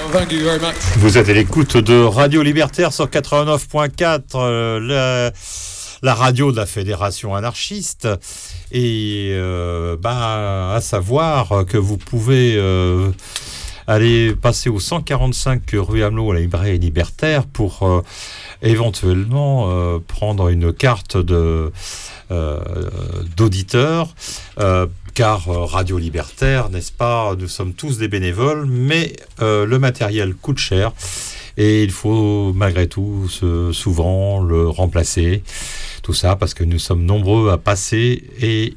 Thank you very much. Vous êtes à l'écoute de Radio Libertaire sur 89.4, la radio de la Fédération anarchiste. Et à savoir que vous pouvez aller passer au 145 rue Hamelot à la librairie libertaire pour éventuellement prendre une carte d'auditeur. Car Radio Libertaire, n'est-ce pas, nous sommes tous des bénévoles, mais le matériel coûte cher et il faut malgré tout souvent le remplacer. Tout ça parce que nous sommes nombreux à passer et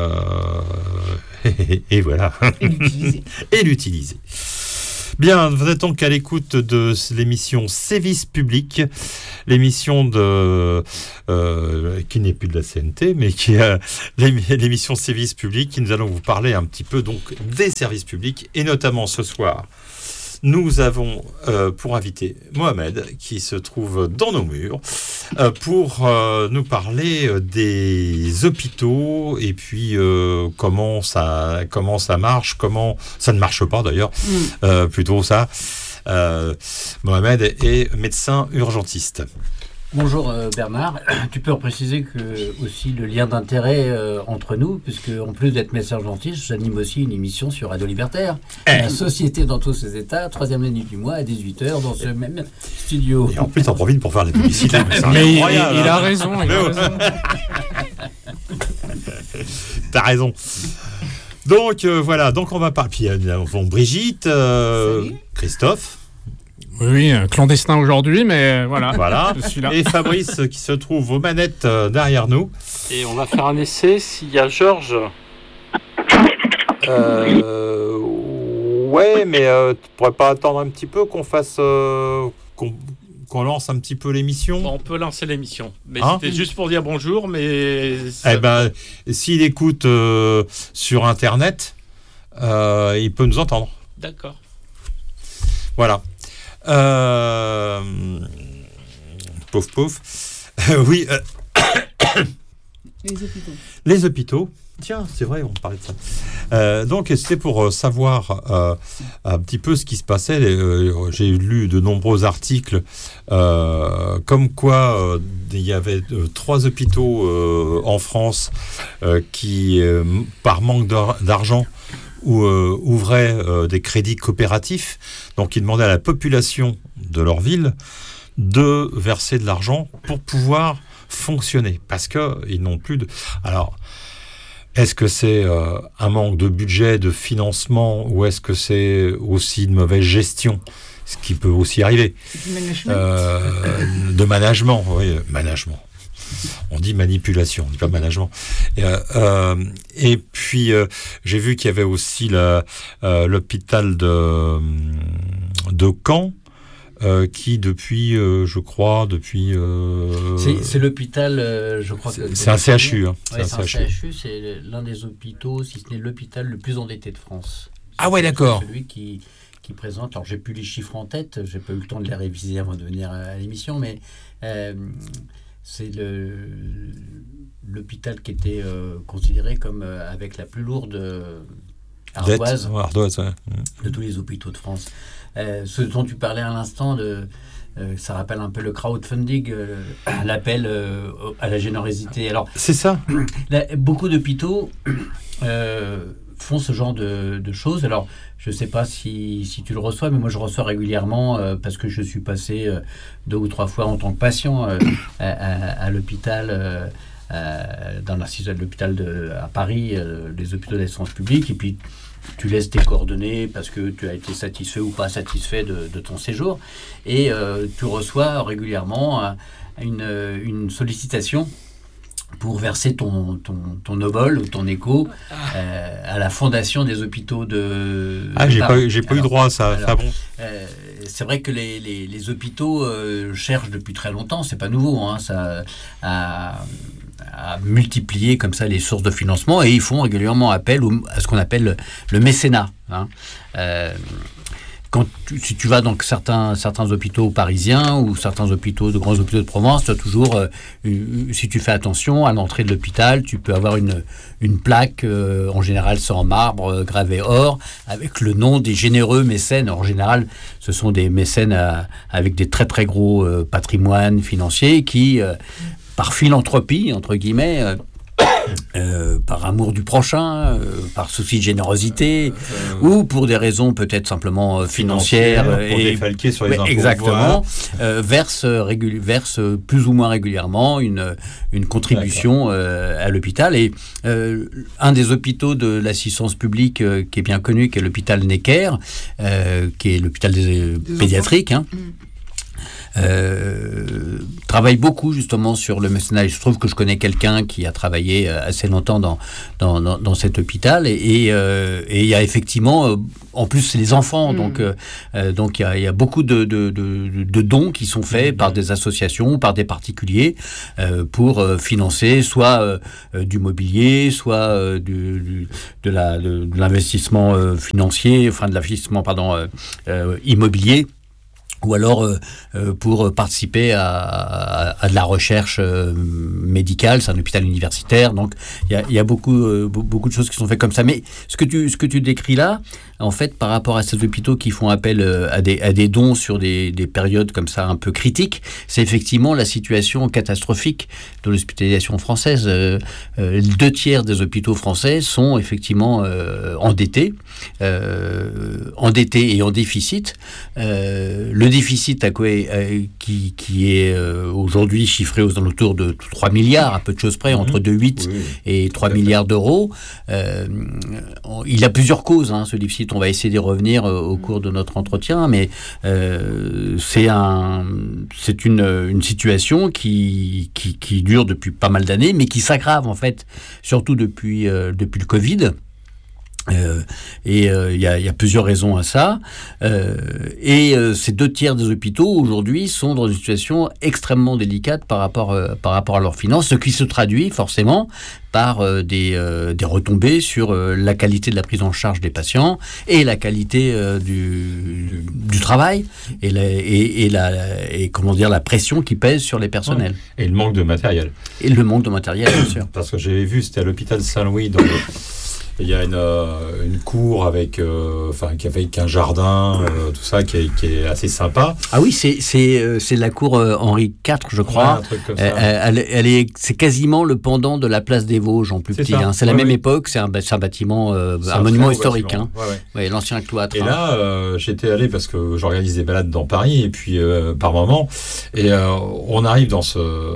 voilà. Et l'utiliser. Bien, vous êtes donc à l'écoute de l'émission Sévices publics, l'émission qui n'est plus de la CNT, mais qui est l'émission Sévices publics, qui nous allons vous parler un petit peu donc des services publics, et notamment ce soir, nous avons pour invité Mohamed, qui se trouve dans nos murs, pour nous parler des hôpitaux et puis comment ça marche, comment ça ne marche pas d'ailleurs, plutôt ça. Mohamed est médecin urgentiste. Bonjour Bernard, tu peux préciser que aussi le lien d'intérêt entre nous, puisque en plus d'être médecin urgentiste, j'anime aussi une émission sur Radio Libertaire, la société dans tous ses états, 3e lundi du mois à 18h dans ce même studio. Et en plus t'en profites pour faire la publicité. Mais il a raison. T'as raison. Donc voilà, donc on va parler. Puis nous avons Brigitte, Christophe. Oui, clandestin aujourd'hui, mais voilà, je suis là. Et Fabrice qui se trouve aux manettes derrière nous. Et on va faire un essai s'il y a Georges. Ouais, mais tu pourrais pas attendre un petit peu qu'on fasse... qu'on lance un petit peu l'émission. On peut lancer l'émission. Mais c'était juste pour dire bonjour, mais... S'il écoute sur Internet, il peut nous entendre. D'accord. Voilà. Pouf. Oui. Les hôpitaux. Tiens, c'est vrai, on parlait de ça. Donc, c'était pour savoir un petit peu ce qui se passait. J'ai lu de nombreux articles comme quoi il y avait 3 hôpitaux en France qui, par manque d'argent, ouvraient des crédits coopératifs. Donc, ils demandaient à la population de leur ville de verser de l'argent pour pouvoir fonctionner. Parce qu'ils n'ont plus de... Alors, est-ce que c'est un manque de budget, de financement, ou est-ce que c'est aussi de mauvaise gestion ? Ce qui peut aussi arriver. De management, oui, management. On dit manipulation, on dit pas management. Et puis, j'ai vu qu'il y avait aussi l'hôpital de Caen, qui depuis, je crois, c'est l'hôpital, je crois que... C'est un CHU. Hein. Ouais, c'est un CHU, c'est l'un des hôpitaux, si ce n'est l'hôpital le plus endetté de France. Ah ouais, d'accord. C'est celui qui présente, alors j'ai plus les chiffres en tête, j'ai pas eu le temps de les réviser avant de venir à l'émission, mais c'est l'hôpital qui était considéré comme avec la plus lourde ardoise ouais. De tous les hôpitaux de France. Ce dont tu parlais à l'instant, ça rappelle un peu le crowdfunding, l'appel à la générosité. Alors, c'est ça. Beaucoup d'hôpitaux font ce genre de choses. Alors, je ne sais pas si tu le reçois, mais moi je reçois régulièrement parce que je suis passé 2 ou 3 fois en tant que patient à l'hôpital, dans l'assistance de l'hôpital à Paris, les hôpitaux d'assistance publique, et puis tu laisses tes coordonnées parce que tu as été satisfait ou pas satisfait de ton séjour, et tu reçois régulièrement une sollicitation pour verser ton obol ou ton écho à la fondation des hôpitaux de j'ai pas eu droit à ça. Alors, c'est vrai que les hôpitaux cherchent depuis très longtemps, c'est pas nouveau, hein, ça à multiplier comme ça les sources de financement, et ils font régulièrement appel à ce qu'on appelle le mécénat, hein. si tu vas dans certains hôpitaux parisiens ou certains grands hôpitaux de Provence, tu as toujours, si tu fais attention, à l'entrée de l'hôpital, tu peux avoir une plaque, en général c'est en marbre, gravée or, avec le nom des généreux mécènes. En général, ce sont des mécènes avec des très très gros patrimoines financiers qui, par philanthropie, entre guillemets, par amour du prochain, par souci de générosité, ou pour des raisons peut-être simplement financières, pour défalquer sur les impôts. Exactement, verse plus ou moins régulièrement une contribution à l'hôpital. Et un des hôpitaux de l'assistance publique qui est bien connu, qui est l'hôpital Necker, qui est l'hôpital des pédiatriques, travaille beaucoup justement sur le mécénat. Il se trouve que je connais quelqu'un qui a travaillé assez longtemps dans cet hôpital, et il y a effectivement, en plus c'est les enfants, donc il y a beaucoup de dons qui sont faits par des associations ou par des particuliers pour financer soit du mobilier, soit de l'investissement financier, enfin de l'investissement immobilier, ou alors pour participer à de la recherche médicale. C'est un hôpital universitaire, donc il y a beaucoup de choses qui sont faites comme ça. Mais ce que tu décris là, en fait, par rapport à ces hôpitaux qui font appel à des dons sur des périodes comme ça un peu critiques, c'est effectivement la situation catastrophique de l'hospitalisation française. 2/3 des hôpitaux français sont effectivement endettés et en déficit. Le déficit qui est aujourd'hui chiffré aux alentours de 3 milliards, à peu de choses près, entre 2,8 et 3 milliards d'euros. Il a plusieurs causes, ce déficit. On va essayer d'y revenir au cours de notre entretien, mais c'est une situation qui dure depuis pas mal d'années, mais qui s'aggrave en fait, surtout depuis le Covid. Il y a plusieurs raisons à ça. Ces 2/3 des hôpitaux aujourd'hui sont dans une situation extrêmement délicate par rapport à leurs finances, ce qui se traduit forcément par des retombées sur la qualité de la prise en charge des patients et la qualité du travail et la pression qui pèse sur les personnels. Et le manque de matériel. Bien sûr. Parce que j'avais vu, c'était à l'hôpital Saint-Louis, il y a une cour avec un jardin, tout ça qui est assez sympa. Ah oui, c'est la cour Henri IV, je crois. Un truc comme ça. C'est quasiment le pendant de la place des Vosges en plus petit. C'est la même époque. C'est un bâtiment, un monument historique. L'ancien cloître. Et là, j'étais allé parce que j'organise des balades dans Paris et puis par moment, et on arrive dans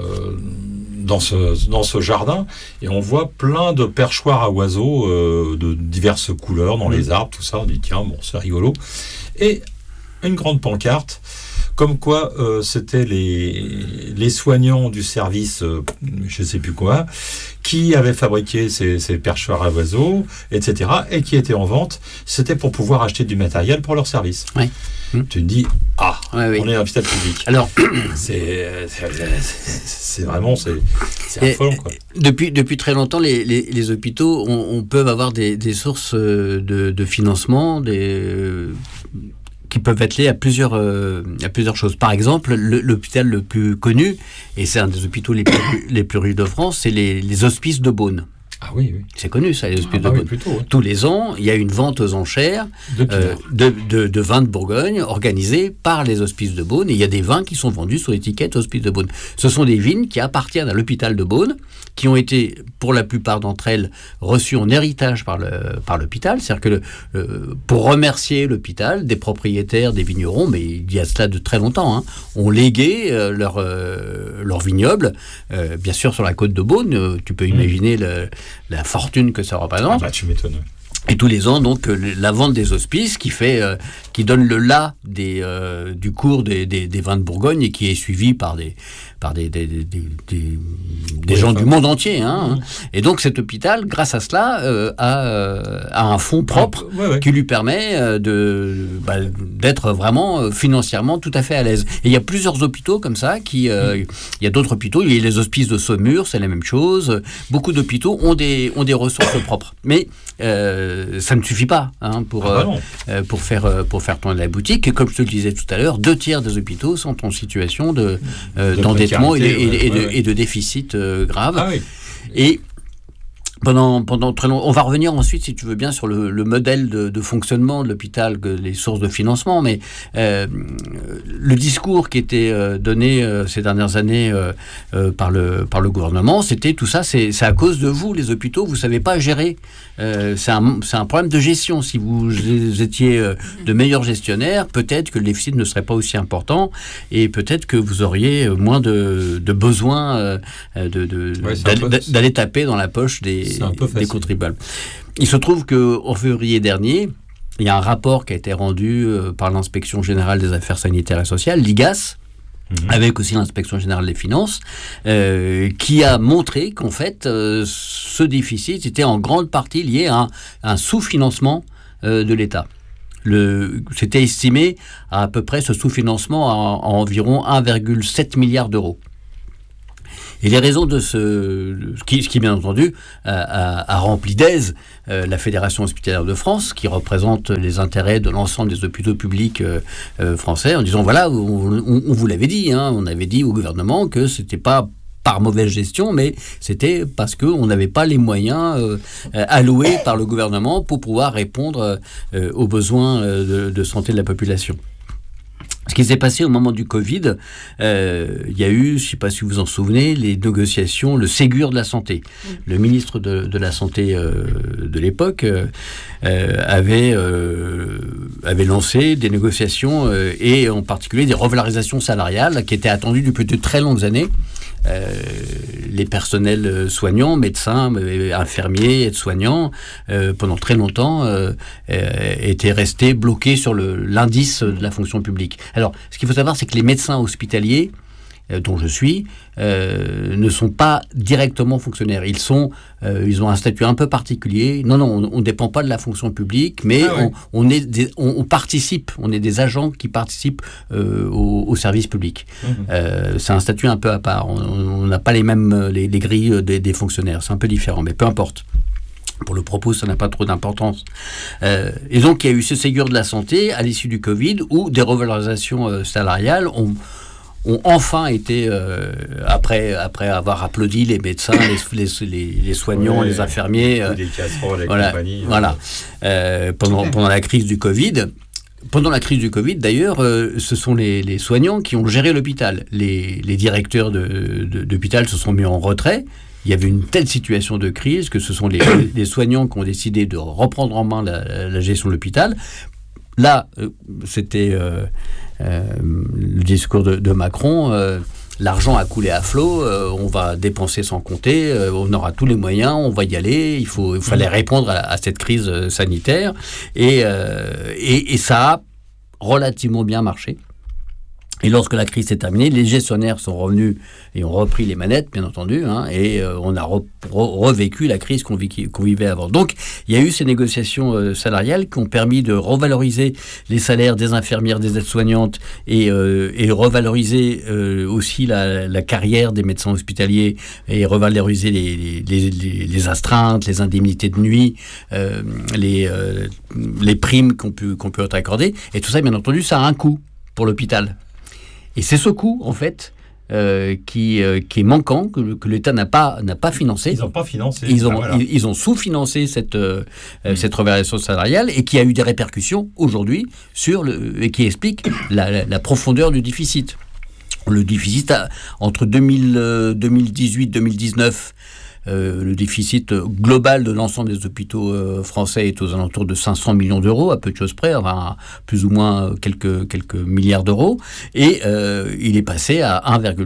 ce jardin et on voit plein de perchoirs à oiseaux de diverses couleurs dans les arbres, tout ça. On dit tiens, bon, c'est rigolo. Et une grande pancarte comme quoi c'était les soignants du service, je ne sais plus quoi, qui avaient fabriqué ces perchoirs à oiseaux, etc., et qui étaient en vente. C'était pour pouvoir acheter du matériel pour leur service. Oui. Tu te dis, on est un hôpital public. Alors, c'est vraiment, c'est affolant, quoi. Depuis très longtemps, les hôpitaux peuvent avoir des sources de financement, qui peuvent être liées à plusieurs choses. Par exemple, l'hôpital le plus connu, et c'est un des hôpitaux les plus riches de France, c'est les hospices de Beaune. Ah oui. C'est connu, ça, les hospices de Beaune. Plutôt, oui. Tous les ans, il y a une vente aux enchères de vins de Bourgogne organisée par les hospices de Beaune, et il y a des vins qui sont vendus sur l'étiquette hospice de Beaune. Ce sont des vignes qui appartiennent à l'hôpital de Beaune, qui ont été, pour la plupart d'entre elles, reçues en héritage par l'hôpital. C'est-à-dire que pour remercier l'hôpital, des propriétaires, des vignerons, mais il y a cela de très longtemps, ont légué leur vignoble, bien sûr sur la côte de Beaune. Tu peux imaginer la fortune que ça représente. Ah bah, tu m'étonnes. Et tous les ans, donc, la vente des hospices qui donne le là du cours des vins de Bourgogne, et qui est suivi par des gens du monde entier. Et donc cet hôpital, grâce à cela, a un fonds propre qui lui permet d'être vraiment financièrement tout à fait à l'aise. Et il y a plusieurs hôpitaux comme ça. Il y a d'autres hôpitaux. Il y a les hospices de Saumur, c'est la même chose. Beaucoup d'hôpitaux ont des ressources propres. Mais ça ne suffit pas pour faire tourner la boutique. Et comme je te le disais tout à l'heure, 2/3 des hôpitaux sont en situation d'endettement et de déficit grave. Ah oui. Et pendant très longtemps, on va revenir ensuite, si tu veux bien, sur le modèle de fonctionnement de l'hôpital, les sources de financement, mais le discours qui était donné ces dernières années par le gouvernement, c'était tout ça, c'est à cause de vous, les hôpitaux, vous savez pas gérer. C'est un problème de gestion. Si vous étiez de meilleurs gestionnaires, peut-être que le déficit ne serait pas aussi important et peut-être que vous auriez moins de besoin d'aller taper dans la poche des contribuables. Il se trouve qu'en février dernier, il y a un rapport qui a été rendu par l'Inspection générale des affaires sanitaires et sociales, l'IGAS, avec aussi l'Inspection générale des finances, qui a montré qu'en fait, ce déficit était en grande partie lié à un sous-financement de l'État. C'était estimé à peu près ce sous-financement à environ 1,7 milliard d'euros. Et les raisons de ce qui bien entendu a rempli d'aise la Fédération hospitalière de France, qui représente les intérêts de l'ensemble des hôpitaux publics français, en disant voilà, on vous l'avait dit, on avait dit au gouvernement que c'était pas par mauvaise gestion, mais c'était parce qu'on n'avait pas les moyens alloués par le gouvernement pour pouvoir répondre aux besoins de santé de la population. Ce qui s'est passé au moment du Covid, il y a eu, je ne sais pas si vous vous en souvenez, les négociations, le Ségur de la santé. Le ministre de la Santé de l'époque avait lancé des négociations et en particulier des revalorisations salariales qui étaient attendues depuis de très longues années. Les personnels soignants, médecins, infirmiers, aides-soignants, pendant très longtemps, étaient restés bloqués sur l'indice de la fonction publique. Alors, ce qu'il faut savoir, c'est que les médecins hospitaliers, dont je suis, ne sont pas directement fonctionnaires. Ils ont un statut un peu particulier. Non, on ne dépend pas de la fonction publique, mais on participe. On est des agents qui participent au service public. C'est un statut un peu à part. On n'a pas les mêmes les grilles des fonctionnaires. C'est un peu différent, mais peu importe. Pour le propos, ça n'a pas trop d'importance. Et donc, il y a eu ce Ségur de la santé à l'issue du Covid où des revalorisations salariales ont enfin été, après avoir applaudi les médecins, les soignants, les infirmiers, des casseroles et compagnie. Voilà. Pendant la crise du Covid. Pendant la crise du Covid, d'ailleurs, ce sont les soignants qui ont géré l'hôpital. Les directeurs d'hôpital se sont mis en retrait. Il y avait une telle situation de crise que ce sont les soignants qui ont décidé de reprendre en main la gestion de l'hôpital. Là, c'était le discours de Macron. L'argent a coulé à flot, on va dépenser sans compter, on aura tous les moyens, on va y aller, il fallait répondre à cette crise sanitaire. Et ça a relativement bien marché. Et lorsque la crise s'est terminée, les gestionnaires sont revenus et ont repris les manettes, bien entendu, et on a revécu la crise qu'on vivait avant. Donc, il y a eu ces négociations salariales qui ont permis de revaloriser les salaires des infirmières, des aides-soignantes et revaloriser aussi la carrière des médecins hospitaliers et revaloriser les astreintes, les indemnités de nuit, les primes qu'on peut être accordées. Et tout ça, bien entendu, ça a un coût pour l'hôpital. Et c'est ce coût, en fait, qui est manquant, que l'État n'a pas financé. Ils n'ont pas financé. Ils ont sous-financé cette revalorisation salariale et qui a eu des répercussions aujourd'hui et qui explique la profondeur du déficit. Le déficit, entre 2018-2019, le déficit global de l'ensemble des hôpitaux français est aux alentours de 500 millions d'euros, à peu de choses près, enfin, plus ou moins quelques milliards d'euros, et il est passé à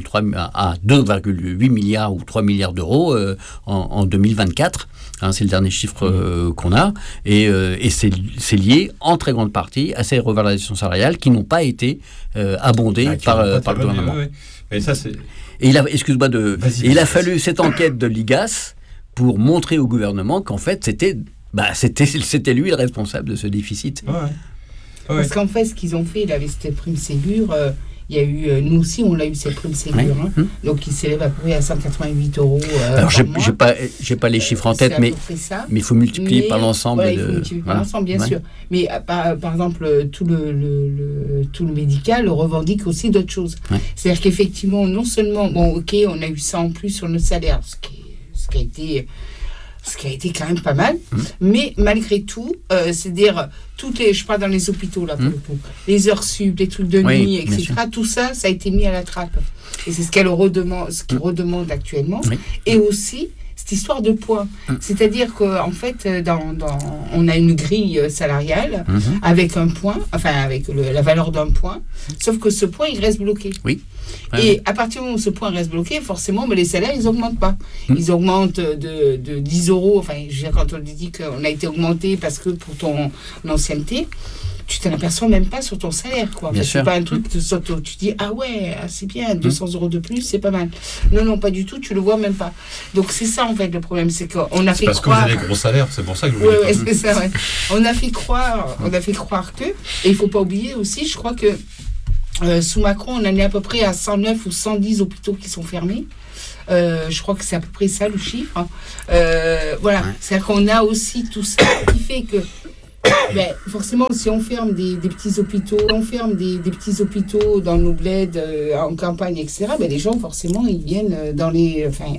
2,8 milliards ou 3 milliards d'euros en 2024. C'est le dernier chiffre qu'on a, et c'est lié en très grande partie à ces revalorisations salariales qui n'ont pas été abondées par le gouvernement. Oui. Mais ça, c'est... Et il a fallu cette enquête de l'IGAS pour montrer au gouvernement qu'en fait, c'était lui le responsable de ce déficit. Parce qu'en fait, ce qu'ils ont fait, il avait cette prime Ségur, il y a eu, nous aussi, on l'a eu cette prime Ségur, donc il s'élève à peu près à 188 €. Alors, j'ai pas les chiffres en tête, mais il faut multiplier par l'ensemble. Il faut multiplier par l'ensemble, bien sûr. Mais par exemple, tout le médical revendique aussi d'autres choses. Ouais. C'est-à-dire qu'effectivement, non seulement, on a eu ça en plus sur nos salaires, ce qui a été quand même pas mal, mais malgré tout, c'est-à-dire je parle dans les hôpitaux là pour le coup, les heures sup, les trucs de nuit, etc. Tout ça a été mis à la trappe. Et c'est ce qu'ils redemandent actuellement. Oui. Et aussi cette histoire de points. C'est-à-dire qu'en fait, on a une grille salariale avec un point, enfin avec la valeur d'un point, sauf que ce point, il reste bloqué. Oui. Et à partir du moment où ce point reste bloqué, forcément, les salaires, ils n'augmentent pas. Ils augmentent de 10 €. Enfin, je veux dire, quand on dit qu'on a été augmenté parce que pour ton ancienneté, tu t'en aperçois même pas sur ton salaire, quoi. Enfin, c'est pas un truc que tu dis, ah ouais, c'est bien, 200 € de plus, c'est pas mal. Non, pas du tout, tu le vois même pas. Donc c'est ça en fait le problème, c'est qu'on a fait parce croire. Parce que vous avez des gros salaires, c'est pour ça que je vous dis. Ouais, c'est ça, ouais. On a fait croire que, et il faut pas oublier aussi, je crois que sous Macron, on en est à peu près à 109 ou 110 hôpitaux qui sont fermés. Je crois que c'est à peu près ça le chiffre. Voilà, c'est-à-dire qu'on a aussi tout ça qui fait que forcément, si on ferme des petits hôpitaux, dans nos bleds, en campagne, etc., les gens, forcément, ils viennent